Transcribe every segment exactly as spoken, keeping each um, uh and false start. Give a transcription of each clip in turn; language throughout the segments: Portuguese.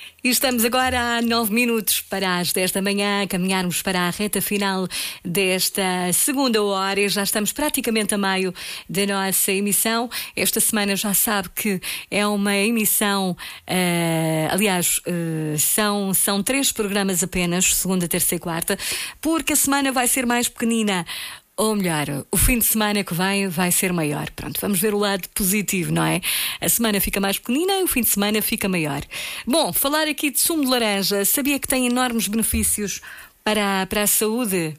E estamos agora a nove minutos para as dez da manhã, caminharmos para a reta final desta segunda hora e já estamos praticamente a meio da nossa emissão. Esta semana já sabe que é uma emissão, uh, aliás, uh, são, são três programas apenas, segunda, terça e quarta, porque a semana vai ser mais pequenina. Ou melhor, o fim de semana que vem vai ser maior. Pronto, vamos ver o lado positivo, não é? A semana fica mais pequenina e o fim de semana fica maior. Bom, falar aqui de sumo de laranja, sabia que tem enormes benefícios para, para a saúde?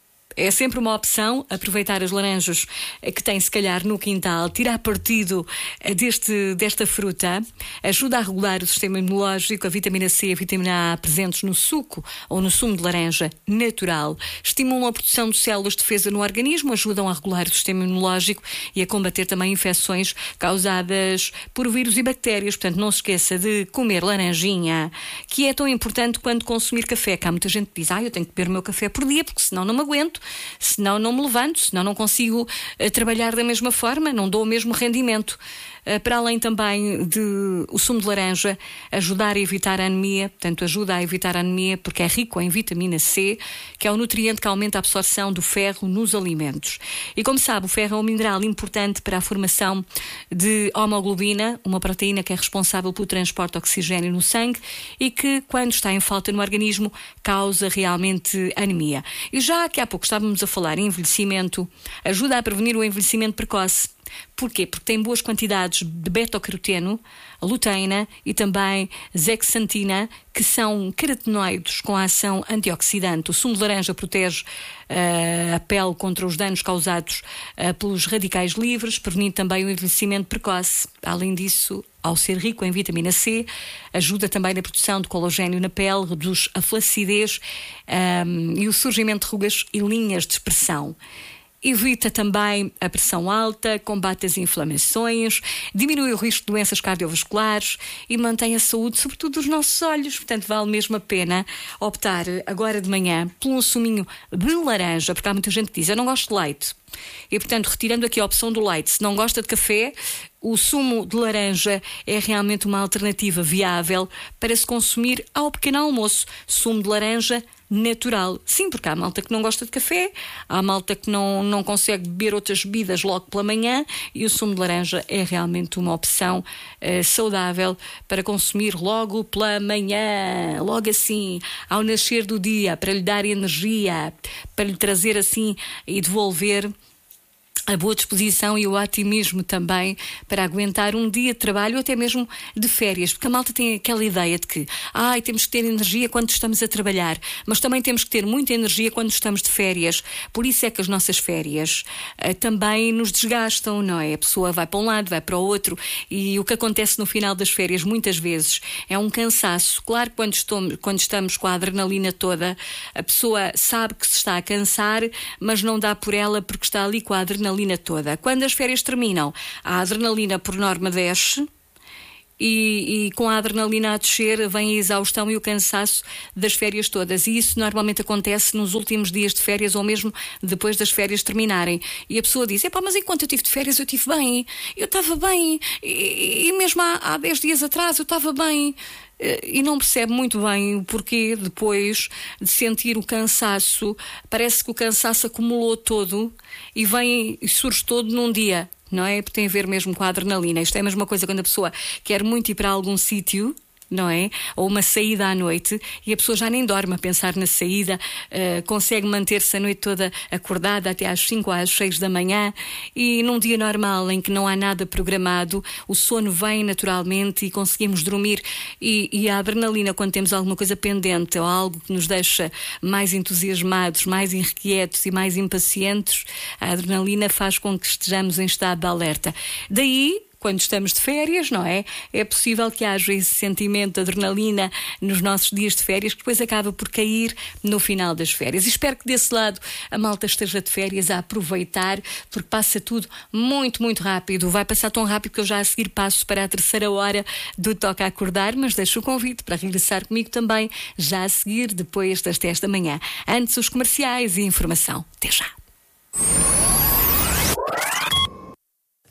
É sempre uma opção aproveitar as laranjas que tem se calhar no quintal, tirar partido deste, desta fruta, ajuda a regular o sistema imunológico, a vitamina C e a vitamina A presentes no suco ou no sumo de laranja natural, estimulam a produção de células de defesa no organismo, ajudam a regular o sistema imunológico e a combater também infecções causadas por vírus e bactérias. Portanto, não se esqueça de comer laranjinha, que é tão importante quanto consumir café, que há muita gente que diz, ah, eu tenho que beber o meu café por dia, porque senão não me aguento. Senão não me levanto, senão não consigo uh, trabalhar da mesma forma, não dou o mesmo rendimento. Uh, para além também de o sumo de laranja ajudar a evitar a anemia, portanto ajuda a evitar a anemia porque é rico em vitamina C, que é o nutriente que aumenta a absorção do ferro nos alimentos. E como sabe, o ferro é um mineral importante para a formação de hemoglobina, uma proteína que é responsável pelo transporte de oxigênio no sangue e que, quando está em falta no organismo, causa realmente anemia. E já que há pouco estávamos a falar em envelhecimento, ajuda a prevenir o envelhecimento precoce. Porquê? Porque tem boas quantidades de beta-caroteno, luteína e também zeaxantina, que são carotenoides com ação antioxidante. O sumo de laranja protege uh, a pele contra os danos causados uh, pelos radicais livres, prevenindo também o envelhecimento precoce. Além disso, ao ser rico em vitamina C, ajuda também na produção de colagênio na pele, reduz a flacidez um, e o surgimento de rugas e linhas de expressão. Evita também a pressão alta, combate as inflamações, diminui o risco de doenças cardiovasculares e mantém a saúde, sobretudo dos nossos olhos. Portanto, vale mesmo a pena optar agora de manhã por um suminho de laranja, porque há muita gente que diz, eu não gosto de leite. E, portanto, retirando aqui a opção do leite, se não gosta de café, o sumo de laranja é realmente uma alternativa viável para se consumir ao pequeno almoço. Sumo de laranja natural. Sim, porque há malta que não gosta de café, há malta que não, não consegue beber outras bebidas logo pela manhã e o sumo de laranja é realmente uma opção uh, saudável para consumir logo pela manhã, logo assim, ao nascer do dia, para lhe dar energia, para lhe trazer assim e devolver a boa disposição e o otimismo também para aguentar um dia de trabalho ou até mesmo de férias, porque a malta tem aquela ideia de que ai, temos que ter energia quando estamos a trabalhar, mas também temos que ter muita energia quando estamos de férias. Por isso é que as nossas férias uh, também nos desgastam, não é? A pessoa vai para um lado, vai para o outro e o que acontece no final das férias muitas vezes é um cansaço. Claro que quando, estou, quando estamos com a adrenalina toda, a pessoa sabe que se está a cansar, mas não dá por ela porque está ali com a adrenalina toda. Quando as férias terminam, a adrenalina por norma desce e, e com a adrenalina a descer vem a exaustão e o cansaço das férias todas. E isso normalmente acontece nos últimos dias de férias ou mesmo depois das férias terminarem. E a pessoa diz, epá, mas enquanto eu tive de férias eu estive bem, eu estava bem e, e mesmo há, há dez dias atrás eu estava bem. E não percebe muito bem o porquê depois de sentir o cansaço. Parece que o cansaço acumulou todo e vem e surge todo num dia, não é? Porque tem a ver mesmo com a adrenalina. Isto é a mesma coisa quando a pessoa quer muito ir para algum sítio, não é? Ou uma saída à noite e a pessoa já nem dorme a pensar na saída, uh, consegue manter-se a noite toda acordada até às cinco às seis da manhã e num dia normal em que não há nada programado, o sono vem naturalmente e conseguimos dormir e, e a adrenalina, quando temos alguma coisa pendente ou algo que nos deixa mais entusiasmados, mais inquietos e mais impacientes, a adrenalina faz com que estejamos em estado de alerta. Daí, quando estamos de férias, não é? É possível que haja esse sentimento de adrenalina nos nossos dias de férias que depois acaba por cair no final das férias. E espero que desse lado a malta esteja de férias a aproveitar, porque passa tudo muito, muito rápido. Vai passar tão rápido que eu já a seguir passo para a terceira hora do Toca a Acordar, mas deixo o convite para regressar comigo também já a seguir, depois das dez da manhã. Antes os comerciais e informação. Até já!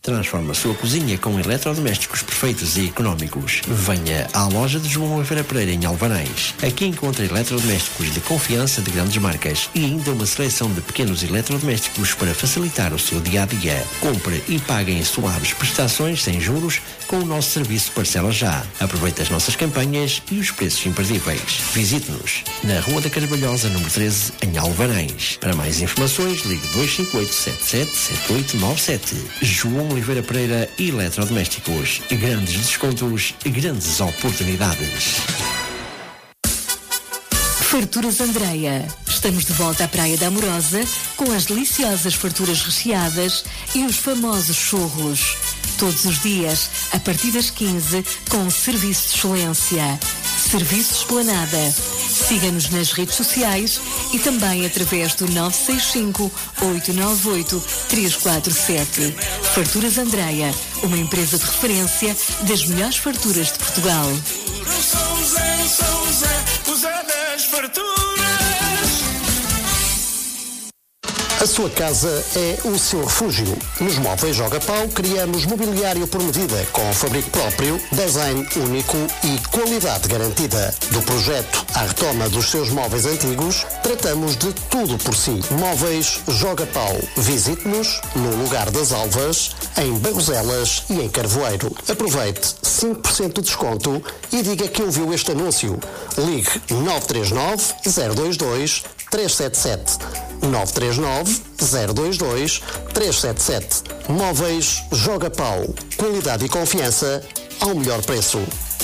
Transforma a sua cozinha com eletrodomésticos perfeitos e económicos. Venha à loja de João Oliveira Pereira em Alvarães. Aqui encontra eletrodomésticos de confiança de grandes marcas e ainda uma seleção de pequenos eletrodomésticos para facilitar o seu dia-a-dia. Compre e pague em suaves prestações sem juros com o nosso serviço Parcela Já. Aproveite as nossas campanhas e os preços imperdíveis. Visite-nos na Rua da Carvalhosa, número treze, em Alvarães. Para mais informações, ligue dois cinco oito, sete sete sete oito nove sete. João Oliveira Pereira Eletrodomésticos. Grandes descontos, grandes oportunidades. Farturas Andreia. Estamos de volta à Praia da Amorosa com as deliciosas farturas recheadas e os famosos churros. Todos os dias, a partir das quinze, com serviço de excelência. Serviço Esplanada. Siga-nos nas redes sociais e também através do nove seis cinco, oito nove oito, três quatro sete. Farturas Andreia, uma empresa de referência das melhores farturas de Portugal. São Zé, São Zé, o Zé das farturas. A sua casa é o seu refúgio. Nos Móveis Joga Pau criamos mobiliário por medida, com fabrico próprio, design único e qualidade garantida. Do projeto à retoma dos seus móveis antigos, tratamos de tudo por si. Móveis Joga Pau. Visite-nos no Lugar das Alvas, em Bagoselas e em Carvoeiro. Aproveite cinco por cento de desconto e diga que ouviu este anúncio. Ligue nove três nove, zero dois dois, três sete sete. nove três nove, zero dois dois, três sete sete. Móveis Joga Pau. Qualidade e confiança ao melhor preço.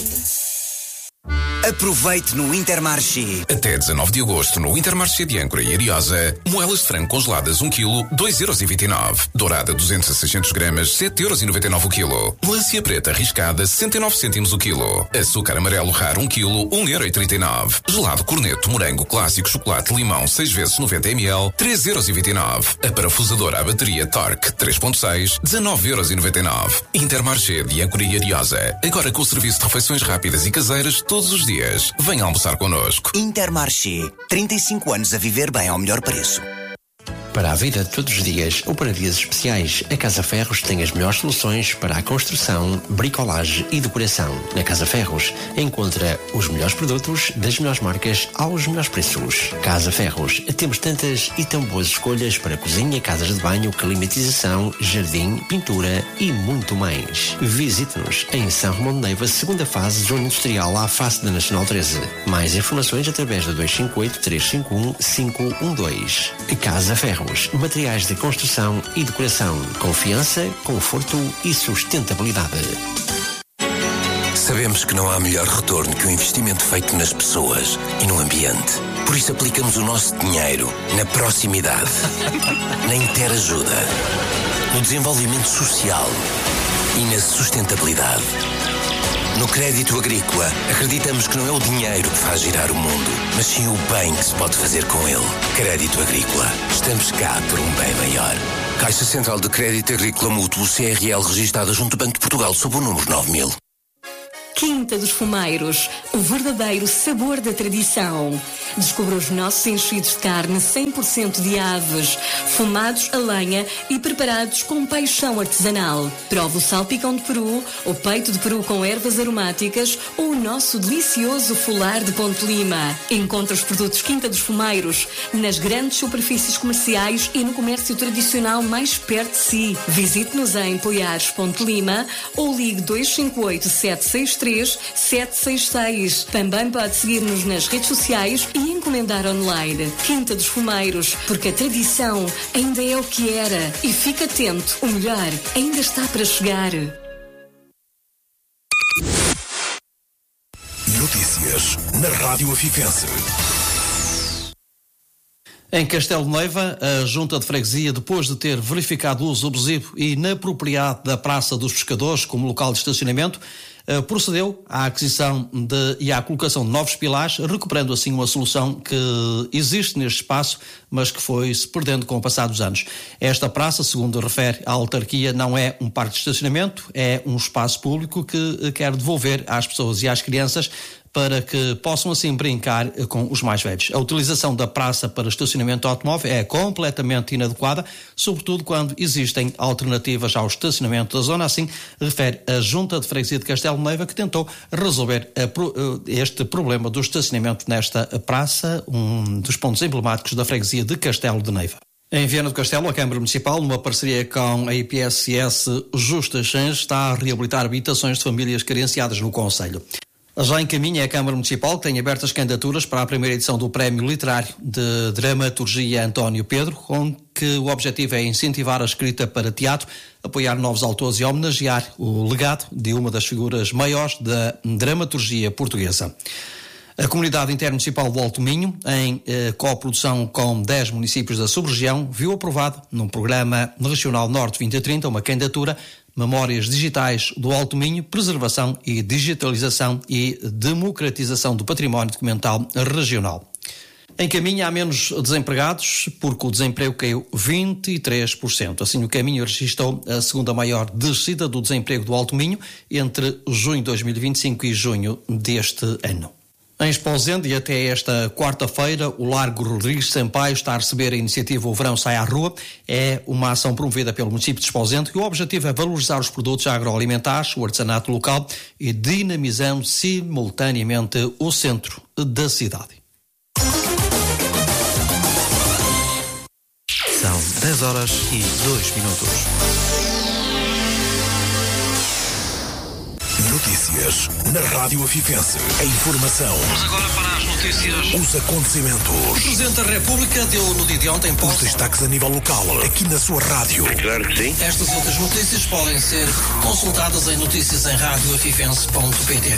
Aproveite no Intermarché. Até dezanove de agosto no Intermarché de Âncora e Ariosa, moelas de frango congeladas um quilo, dois euros e vinte e nove. Dourada duzentos a seiscentos gramas, sete euros e noventa e nove o quilo. Melancia preta riscada, sessenta e nove cêntimos o quilo. Açúcar amarelo raro um quilo, um euro e trinta e nove. Gelado corneto morango clássico chocolate limão seis vezes noventa mililitros, três euros e vinte e nove. A parafusadora à bateria Torque três ponto seis, dezanove euros e noventa e nove. Intermarché de Âncora e Ariosa, agora com o serviço de refeições rápidas e caseiras todos os dias. Venha almoçar connosco. Intermarché. trinta e cinco anos a viver bem ao melhor preço. Para a vida de todos os dias ou para dias especiais, a Casa Ferros tem as melhores soluções para a construção, bricolagem e decoração. Na Casa Ferros encontra os melhores produtos das melhores marcas aos melhores preços. Casa Ferros, temos tantas e tão boas escolhas para cozinha, casas de banho, climatização, jardim, pintura e muito mais. Visite-nos em São Romão de Neiva, segunda fase, zona industrial, à face da Nacional treze. Mais informações através do dois cinco oito, três cinco um, cinco um dois. Casa Ferros. Materiais de construção e decoração. Confiança, conforto e sustentabilidade. Sabemos que não há melhor retorno que o investimento feito nas pessoas e no ambiente. Por isso aplicamos o nosso dinheiro na proximidade, na interajuda, no desenvolvimento social e na sustentabilidade. No crédito agrícola, acreditamos que não é o dinheiro que faz girar o mundo, mas sim o bem que se pode fazer com ele. Crédito agrícola. Estamos cá por um bem maior. Caixa Central de Crédito Agrícola Mútuo C R L, registada junto ao Banco de Portugal sob o número nove mil. Quinta dos Fumeiros, o verdadeiro sabor da tradição. Descubra os nossos enchidos de carne cem por cento de aves, fumados a lenha e preparados com paixão artesanal. Prove o salpicão de peru, o peito de peru com ervas aromáticas ou o nosso delicioso folar de Ponte Lima. Encontre os produtos Quinta dos Fumeiros nas grandes superfícies comerciais e no comércio tradicional mais perto de si. Visite-nos em Poiares, Ponte Lima ou ligue dois cinco oito, sete seis três, sete seis seis. Também pode seguir-nos nas redes sociais e encomendar online. Quinta dos Fumeiros, porque a tradição ainda é o que era. E fique atento, o melhor ainda está para chegar. Notícias na Rádio Afiquense. Em Castelo de Neiva, a Junta de Freguesia, depois de ter verificado o uso abusivo e inapropriado da Praça dos Pescadores como local de estacionamento, procedeu à aquisição de, e à colocação de novos pilares, recuperando assim uma solução que existe neste espaço, mas que foi-se perdendo com o passar dos anos. Esta praça, segundo refere a autarquia, não é um parque de estacionamento, é um espaço público que quer devolver às pessoas e às crianças para que possam assim brincar com os mais velhos. A utilização da praça para estacionamento automóvel é completamente inadequada, sobretudo quando existem alternativas ao estacionamento da zona, assim refere a Junta de Freguesia de Castelo de Neiva, que tentou resolver este problema do estacionamento nesta praça, um dos pontos emblemáticos da Freguesia de Castelo de Neiva. Em Viana do Castelo, a Câmara Municipal, numa parceria com a I P S S Justas Change, está a reabilitar habitações de famílias carenciadas no concelho. Já encaminha a Câmara Municipal, que tem abertas as candidaturas para a primeira edição do Prémio Literário de Dramaturgia António Pedro, com que o objetivo é incentivar a escrita para teatro, apoiar novos autores e homenagear o legado de uma das figuras maiores da dramaturgia portuguesa. A Comunidade Intermunicipal do Alto Minho, em eh, coprodução com dez municípios da sub-região, viu aprovado, num programa regional Norte vinte trinta, uma candidatura Memórias Digitais do Alto Minho, Preservação e Digitalização e Democratização do Património Documental Regional. Em Caminha há menos desempregados, porque o desemprego caiu vinte e três por cento. Assim, o Caminho registrou a segunda maior descida do desemprego do Alto Minho entre junho de dois mil e vinte e cinco e junho deste ano. Em Esposende, e até esta quarta-feira, o Largo Rodrigues Sampaio está a receber a iniciativa O Verão Sai à Rua. É uma ação promovida pelo município de Esposende, e o objetivo é valorizar os produtos agroalimentares, o artesanato local e dinamizando simultaneamente o centro da cidade. São dez horas e dois minutos. Notícias na Rádio Afifense. A informação. Vamos agora para as notícias. Os acontecimentos. O Presidente da República deu no dia de ontem Os destaques a nível local, aqui na sua rádio. Claro que sim. Estas outras notícias podem ser consultadas em notícias em rádio afifense ponto pt.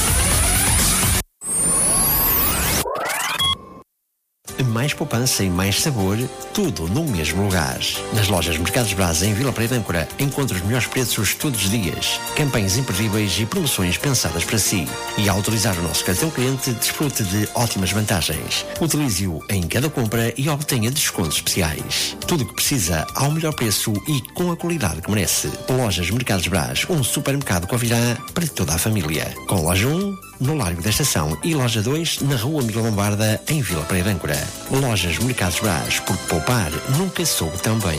Mais poupança e mais sabor, tudo no mesmo lugar. Nas lojas Mercados Braz em Vila Praia de Âncora, encontra os melhores preços todos os dias, campanhas imperdíveis e promoções pensadas para si. E ao utilizar o nosso cartão cliente, desfrute de ótimas vantagens. Utilize-o em cada compra e obtenha descontos especiais. Tudo o que precisa ao melhor preço e com a qualidade que merece. Lojas Mercados Braz, um supermercado Covirã para toda a família. Com loja um, no Largo da Estação, e loja dois, na Rua Miguel Lombarda, em Vila Praia de Âncora. Lojas Mercados Braz, porque poupar nunca soube tão bem.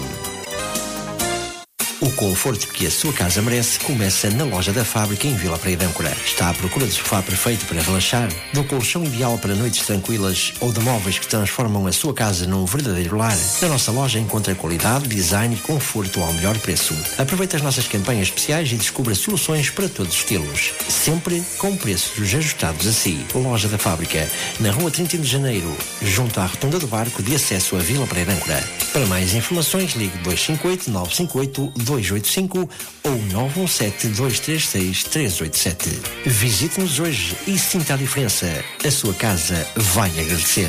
O conforto que a sua casa merece começa na loja da Fábrica em Vila Praia de Âncora. Está à procura do sofá perfeito para relaxar, do colchão ideal para noites tranquilas ou de móveis que transformam a sua casa num verdadeiro lar? Na nossa loja encontra qualidade, design e conforto ao melhor preço. Aproveite as nossas campanhas especiais e descubra soluções para todos os estilos. Sempre com preços ajustados a si. Loja da Fábrica, na Rua trinta de Janeiro, junto à Rotunda do Barco de acesso a Vila Praia de Âncora. Para mais informações, ligue dois cinco oito, nove cinco oito, dois oito cinco ou nove um sete, dois três seis, três oito sete. Visite-nos hoje e sinta a diferença. A sua casa vai agradecer.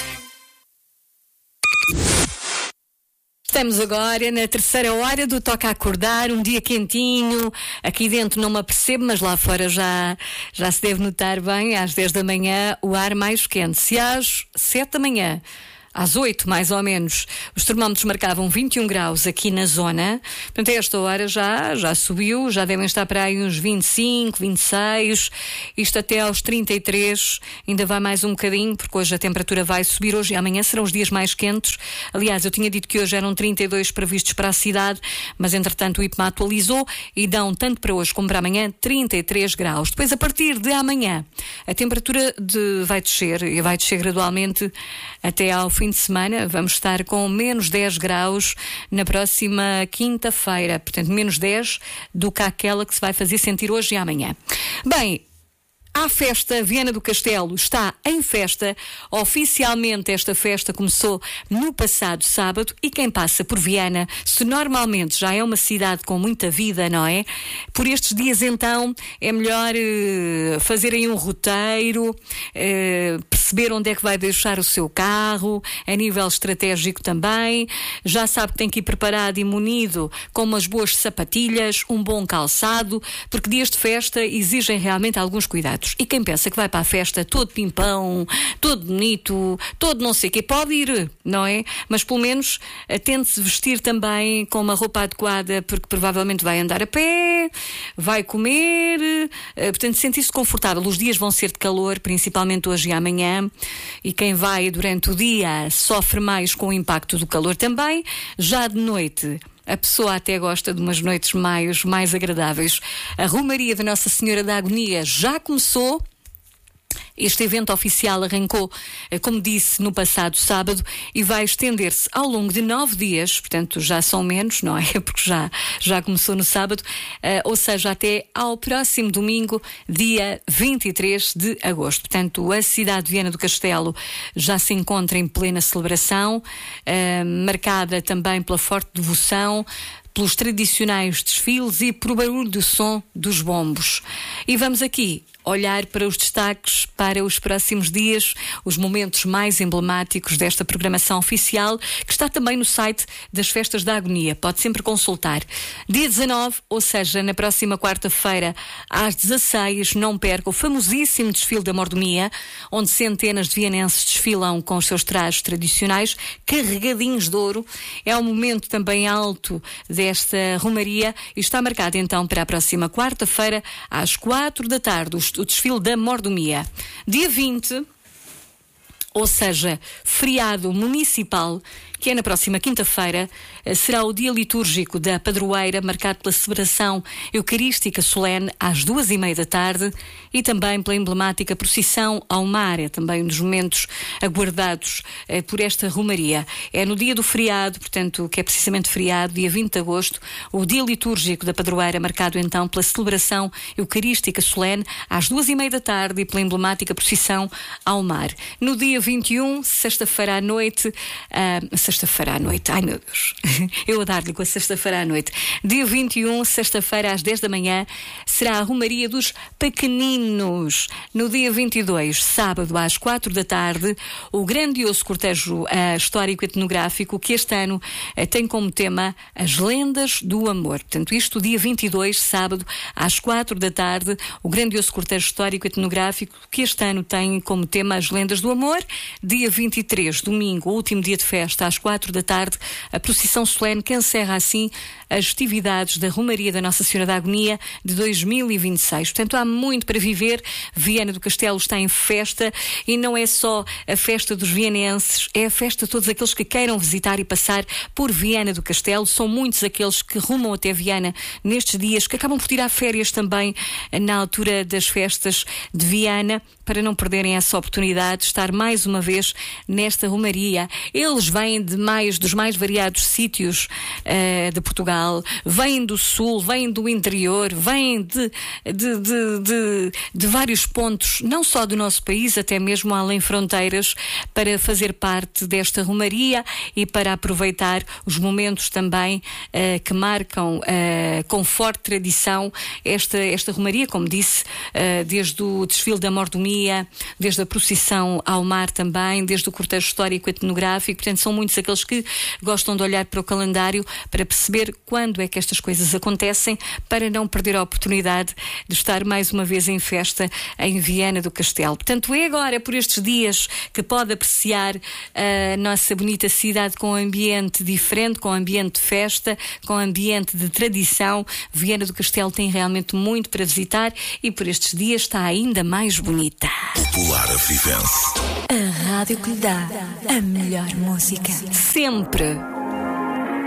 Estamos agora na terceira hora do Toca a Acordar, um dia quentinho. Aqui dentro não me apercebo, mas lá fora já, já se deve notar bem, às dez da manhã, o ar mais quente. Se às sete da manhã, às oito, mais ou menos, os termómetros marcavam vinte e um graus aqui na zona. Portanto, a esta hora já, já subiu, já devem estar para aí uns vinte e cinco, vinte e seis, isto até aos trinta e três, ainda vai mais um bocadinho, porque hoje a temperatura vai subir. Hoje e amanhã serão os dias mais quentes. Aliás, eu tinha dito que hoje eram trinta e dois previstos para a cidade, mas entretanto o I P M A atualizou e dão, tanto para hoje como para amanhã, trinta e três graus. Depois, a partir de amanhã, a temperatura de, vai descer, e vai descer gradualmente até ao fim de semana. Vamos estar com menos dez graus na próxima quinta-feira, portanto menos dez do que aquela que se vai fazer sentir hoje e amanhã. Bem, a festa Viana do Castelo está em festa. Oficialmente esta festa começou no passado sábado, e quem passa por Viana, se normalmente já é uma cidade com muita vida, não é? Por estes dias então é melhor uh, fazer aí um roteiro, uh, perceber onde é que vai deixar o seu carro, a nível estratégico também. Já sabe que tem que ir preparado e munido com umas boas sapatilhas, um bom calçado, porque dias de festa exigem realmente alguns cuidados. E quem pensa que vai para a festa todo pimpão, todo bonito, todo não sei o quê, pode ir, não é? Mas pelo menos tente-se vestir também com uma roupa adequada, porque provavelmente vai andar a pé, vai comer, portanto sentir-se confortável. Os dias vão ser de calor, principalmente hoje e amanhã, e quem vai durante o dia sofre mais com o impacto do calor também. Já de noite a pessoa até gosta de umas noites mais, mais agradáveis. A Romaria da Nossa Senhora da Agonia já começou. Este evento oficial arrancou, como disse, no passado sábado e vai estender-se ao longo de nove dias, portanto já são menos, não é? Porque já, já começou no sábado, uh, ou seja, até ao próximo domingo, dia vinte e três de agosto. Portanto, a cidade de Viana do Castelo já se encontra em plena celebração, uh, marcada também pela forte devoção, pelos tradicionais desfiles e por barulho do som dos bombos. E vamos aqui olhar para os destaques para os próximos dias, os momentos mais emblemáticos desta programação oficial, que está também no site das Festas da Agonia. Pode sempre consultar. Dia dezanove, ou seja, na próxima quarta-feira, às dezasseis, não perca o famosíssimo desfile da Mordomia, onde centenas de vienenses desfilam com os seus trajes tradicionais, carregadinhos de ouro. É um momento também alto desta romaria e está marcado então para a próxima quarta-feira, às quatro da tarde, o desfile da Mordomia. Dia vinte, ou seja, feriado municipal, que é na próxima quinta-feira, será o dia litúrgico da padroeira, marcado pela celebração eucarística solene às duas e meia da tarde e também pela emblemática procissão ao mar. É também um dos momentos aguardados eh, por esta romaria. É no dia do feriado, portanto, que é precisamente feriado, dia vinte de agosto, o dia litúrgico da padroeira, marcado então pela celebração eucarística solene às duas e meia da tarde e pela emblemática procissão ao mar. No dia vinte e um, sexta-feira à noite, uh, sexta-feira à noite, ai meu Deus, eu a dar-lhe com a sexta-feira à noite. Dia vinte e um, sexta-feira às dez da manhã, será a romaria dos pequeninos. No dia vinte e dois, sábado às quatro da tarde, o grandioso cortejo uh, histórico-etnográfico, que este ano uh, tem como tema as lendas do amor. Portanto, isto dia vinte e dois, sábado às quatro da tarde, o grandioso cortejo histórico-etnográfico, que este ano tem como tema as lendas do amor. Dia vinte e três, domingo, o último dia de festa, às quatro da tarde, a procissão solene que encerra assim as festividades da Romaria da Nossa Senhora da Agonia de dois mil e vinte e seis. Portanto, há muito para viver. Viana do Castelo está em festa e não é só a festa dos vienenses, é a festa de todos aqueles que queiram visitar e passar por Viana do Castelo. São muitos aqueles que rumam até Viana nestes dias, que acabam por tirar férias também na altura das festas de Viana, para não perderem essa oportunidade de estar mais uma vez nesta romaria. Eles vêm de mais, dos mais variados sítios uh, de Portugal, vêm do sul, vêm do interior, vêm de, de, de, de, de vários pontos, não só do nosso país, até mesmo além fronteiras, para fazer parte desta romaria e para aproveitar os momentos também uh, que marcam uh, com forte tradição esta, esta romaria, como disse, uh, desde o desfile da Mordomia, desde a procissão ao mar também, desde o cortejo histórico etnográfico. Portanto, são muitos aqueles que gostam de olhar para o calendário para perceber quando é que estas coisas acontecem, para não perder a oportunidade de estar mais uma vez em festa em Viana do Castelo. Portanto, é agora, por estes dias, que pode apreciar a nossa bonita cidade com ambiente diferente, com ambiente de festa, com ambiente de tradição. Viana do Castelo tem realmente muito para visitar e por estes dias está ainda mais bonita. Popular Avivense. A rádio que lhe dá a melhor música. Sempre.